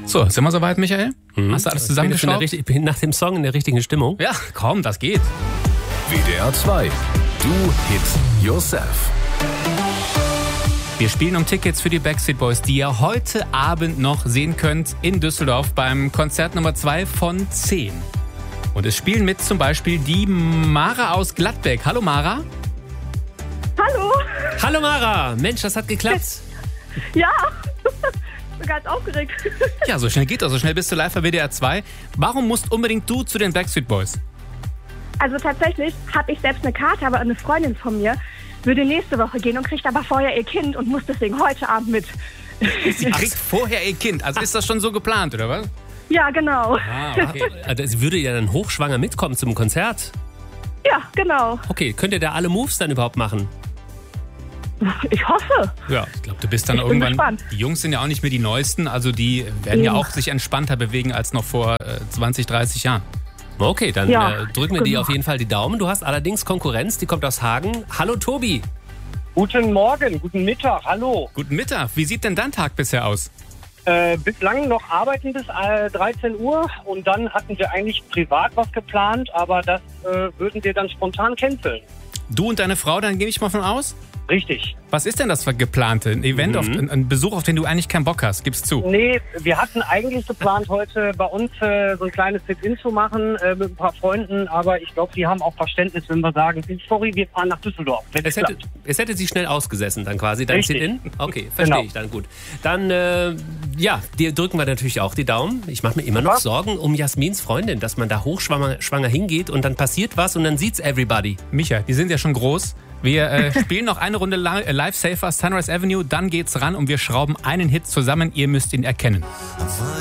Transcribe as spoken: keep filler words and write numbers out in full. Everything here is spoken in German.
So, sind wir soweit, Michael? Mhm. Hast du alles Ich bin, jetzt in der zusammengeschaut? richtig- ich bin nach dem Song in der richtigen Stimmung. Ja, komm, das geht. W D R zwei. Do Hit Yourself. Wir spielen um Tickets für die Backstreet Boys, die ihr heute Abend noch sehen könnt in Düsseldorf beim Konzert Nummer zwei von zehn. Und es spielen mit zum Beispiel die Mara aus Gladbeck. Hallo Mara. Hallo. Hallo Mara, Mensch, das hat geklappt. Ja, ich bin ganz aufgeregt. Ja, so schnell geht das, so schnell bist du live bei W D R zwei. Warum musst unbedingt du zu den Backstreet Boys? Also tatsächlich habe ich selbst eine Karte, aber eine Freundin von mir würde nächste Woche gehen und kriegt aber vorher ihr Kind und muss deswegen heute Abend mit. Sie kriegt vorher ihr Kind. Also ist das schon so geplant, oder was? Ja, genau. Ah, okay. Also, sie würde ja dann hochschwanger mitkommen zum Konzert. Ja, genau. Okay, könnt ihr da alle Moves dann überhaupt machen? Ich hoffe. Ja, ich glaube, du bist dann Ich bin irgendwann... gespannt. Die Jungs sind ja auch nicht mehr die Neuesten, also die werden ja Ja. auch sich entspannter bewegen als noch vor äh, zwanzig, dreißig Jahren. Okay, dann Ja, äh, drücken wir dir genau. auf jeden Fall die Daumen. Du hast allerdings Konkurrenz, die kommt aus Hagen. Hallo Tobi. Guten Morgen, guten Mittag, hallo. Guten Mittag. Wie sieht denn dein Tag bisher aus? Äh, bislang noch arbeiten bis äh, dreizehn Uhr und dann hatten wir eigentlich privat was geplant, aber das äh, würden wir dann spontan canceln. Du und deine Frau, dann gehe ich mal von aus? Richtig. Was ist denn das für geplante? Ein Event, Mhm. auf, ein, ein Besuch, auf den du eigentlich keinen Bock hast? Gib's zu. Nee, wir hatten eigentlich geplant, heute bei uns äh, so ein kleines Sit-In zu machen äh, mit ein paar Freunden, aber ich glaube, die haben auch Verständnis, wenn wir sagen, sorry, wir fahren nach Düsseldorf. Wenn Es es hätte, klappt. es hätte sie schnell ausgesessen dann quasi, dein Richtig. Sit-In? Okay, verstehe Genau. ich dann gut. Dann, äh, ja, dir drücken wir natürlich auch die Daumen. Ich mache mir immer noch Was? Sorgen um Jasmins Freundin, dass man da hochschwanger schwanger hingeht und dann passiert was und dann sieht's everybody. Micha, die sind ja schon groß. Wir äh, spielen noch eine Runde li- äh, Live Safer Sunrise Avenue, dann geht's ran und wir schrauben einen Hit zusammen. Ihr müsst ihn erkennen.